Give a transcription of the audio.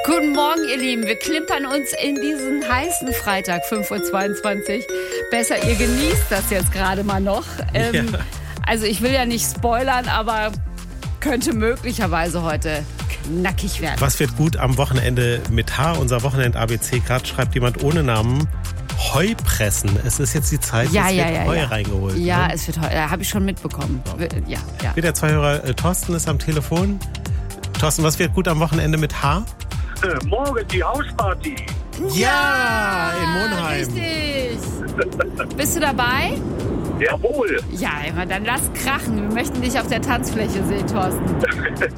Guten Morgen, ihr Lieben. Wir klimpern uns in diesen heißen Freitag, 5:22 Uhr. Besser, ihr genießt das jetzt gerade mal noch. Also ich will ja nicht spoilern, aber könnte möglicherweise heute knackig werden. Was wird gut am Wochenende mit H? Unser Wochenend-ABC. Gerade schreibt jemand ohne Namen. Heu pressen. Es ist jetzt die Zeit, Ja, es ja, wird ja, Heu ja. reingeholt. Ja, ne? es wird heute. Habe ich schon mitbekommen. Ja. Wieder zwei Hörer. Thorsten ist am Telefon. Thorsten, was wird gut am Wochenende mit H? Morgen die Hausparty. Ja, in Monheim. Richtig. Bist du dabei? Jawohl. Ja, dann lass krachen. Wir möchten dich auf der Tanzfläche sehen, Thorsten.